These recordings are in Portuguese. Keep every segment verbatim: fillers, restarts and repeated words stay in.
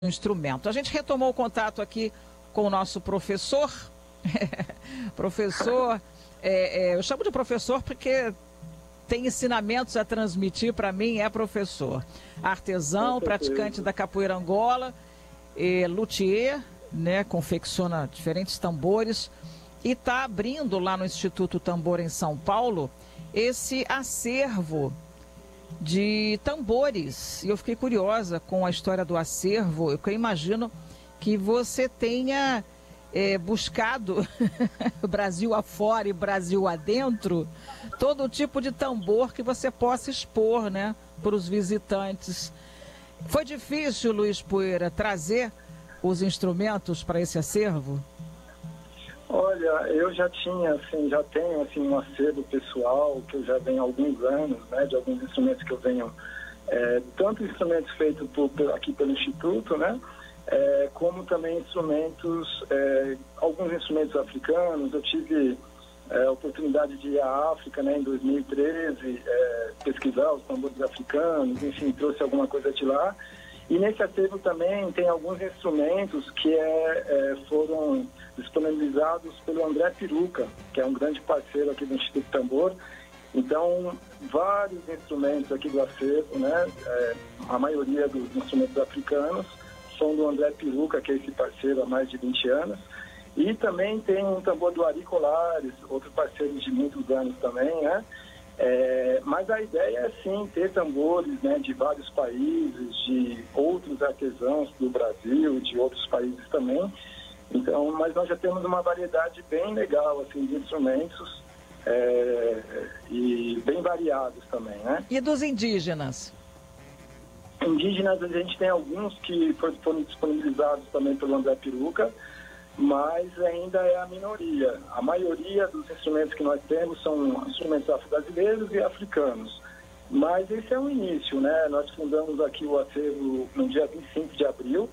instrumento. A gente retomou o contato aqui com o nosso professor, professor, é, é, eu chamo de professor porque tem ensinamentos a transmitir, para mim é professor, artesão, praticante da capoeira Angola, é, luthier, né, confecciona diferentes tambores e está abrindo lá no Instituto Tambor em São Paulo esse acervo de tambores. E eu fiquei curiosa com a história do acervo. Eu imagino que você tenha é, buscado Brasil afora e Brasil adentro todo tipo de tambor que você possa expor, né, para os visitantes. Foi difícil, Luiz Poeira, trazer os instrumentos para esse acervo? Olha, eu já tinha, assim, já tenho assim, um acervo pessoal que eu já venho há alguns anos, né, de alguns instrumentos que eu venho, é, tanto instrumentos feitos por, por, aqui pelo Instituto, né, é, como também instrumentos, é, alguns instrumentos africanos. Eu tive é, a oportunidade de ir à África, né, em dois mil e treze, é, pesquisar os tambores africanos, enfim, trouxe alguma coisa de lá. E nesse acervo também tem alguns instrumentos que é, é, foram disponibilizados pelo André Piruca, que é um grande parceiro aqui do Instituto Tambor. Então, vários instrumentos aqui do acervo, né? É, a maioria dos instrumentos africanos são do André Piruca, que é esse parceiro há mais de vinte anos. E também tem um tambor do Ari Colares, outro parceiro de muitos anos também, né? É, mas a ideia é sim ter tambores, né, de vários países, de outros artesãos do Brasil e de outros países também. Então, mas nós já temos uma variedade bem legal assim, de instrumentos é, e bem variados também, né? E dos indígenas? Indígenas, a gente tem alguns que foram disponibilizados também pelo André Piruca, mas ainda é a minoria. A maioria dos instrumentos que nós temos são instrumentos afro-brasileiros e africanos. Mas esse é o início, né? Nós fundamos aqui o acervo no dia vinte e cinco de abril,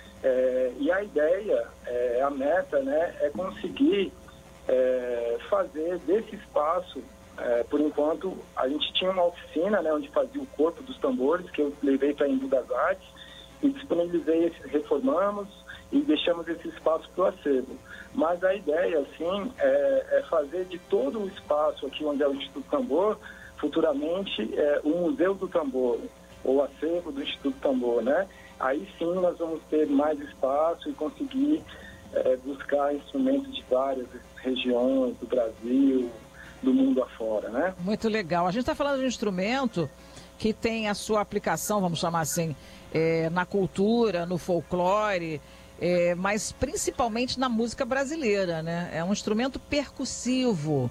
é, e a ideia, é, a meta, né, é conseguir é, fazer desse espaço, é, por enquanto, a gente tinha uma oficina, né, onde fazia o corpo dos tambores, que eu levei para Embu das Artes, e disponibilizei, reformamos, e deixamos esse espaço para o acervo. Mas a ideia, assim, é, é fazer de todo o espaço aqui onde é o Instituto Tambor, futuramente, é, o Museu do Tambor, ou acervo do Instituto Tambor, né? Aí sim nós vamos ter mais espaço e conseguir é, buscar instrumentos de várias regiões do Brasil, do mundo afora, né? Muito legal. A gente está falando de um instrumento que tem a sua aplicação, vamos chamar assim, é, na cultura, no folclore, É, mas principalmente na música brasileira, né? É um instrumento percussivo.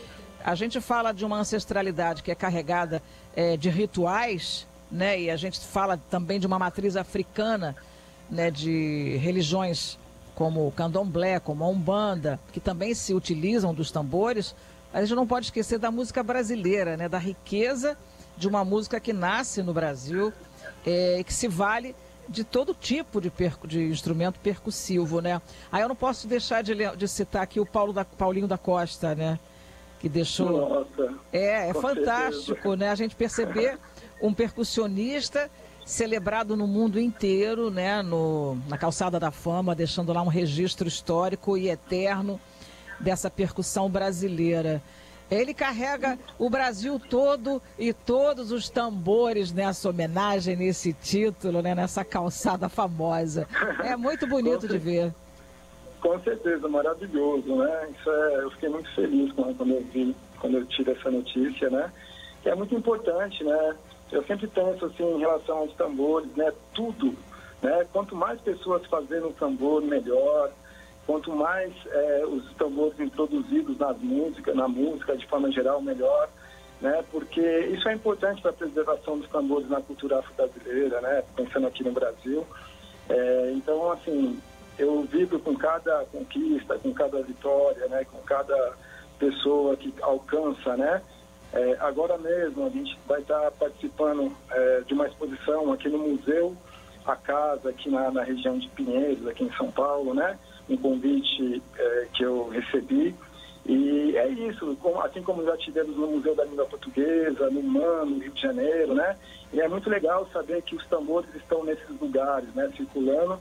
A gente fala de uma ancestralidade que é carregada é, de rituais, né? E a gente fala também de uma matriz africana, né? De religiões como o candomblé, como a umbanda, que também se utilizam dos tambores. A gente não pode esquecer da música brasileira, né? Da riqueza de uma música que nasce no Brasil e é, que se vale de todo tipo de, percu de instrumento percussivo, né? Aí eu não posso deixar de, de citar aqui o Paulo da, Paulinho da Costa, né? Que deixou... Nossa, é, é fantástico, certeza, né? A gente perceber um percussionista celebrado no mundo inteiro, né? No, na Calçada da Fama, deixando lá um registro histórico e eterno dessa percussão brasileira. Ele carrega o Brasil todo e todos os tambores nessa homenagem, nesse título, né, nessa calçada famosa. É muito bonito de ver. Com certeza, maravilhoso, né? Isso é, eu fiquei muito feliz quando, quando eu vi, quando eu tive essa notícia, né? Que é muito importante, né? Eu sempre penso assim em relação aos tambores, né? Tudo, né? Quanto mais pessoas fazendo o tambor, melhor. Quanto mais é, os tambores introduzidos nas músicas, na música de forma geral, melhor, né? Porque isso é importante para a preservação dos tambores na cultura afro-brasileira, né? Pensando aqui no Brasil. É, então, assim, eu vibro com cada conquista, com cada vitória, né? Com cada pessoa que alcança, né? É, agora mesmo a gente vai estar participando é, de uma exposição aqui no Museu A Casa, aqui na, na região de Pinheiros, aqui em São Paulo, né? Um convite é, que eu recebi, e é isso, como, assim como já tivemos no Museu da Língua Portuguesa, no MAN, no Rio de Janeiro, né? E é muito legal saber que os tambores estão nesses lugares, né? Circulando